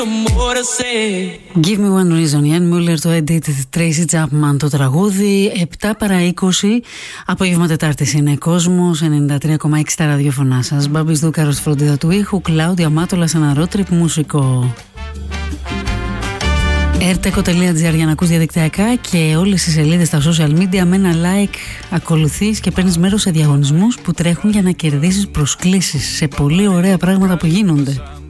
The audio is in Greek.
Give me one reason, Ian Muller, το edit, Tracy Chapman το τραγούδι. 7 παρά 20, απόγευμα Τετάρτης είναι κόσμος, 93,6 τα ραδιοφωνά σας. Μπάμπης Δούκαρος στη φροντίδα του ήχου, Κλάουδια Μάτολα σε ένα road trip μουσικό. Erteco.gr για να ακούς διαδικτυακά και όλες τις σελίδες στα social media. Με ένα like ακολουθείς και παίρνεις μέρος σε διαγωνισμούς που τρέχουν για να κερδίσεις προσκλήσεις σε πολύ ωραία πράγματα που γίνονται.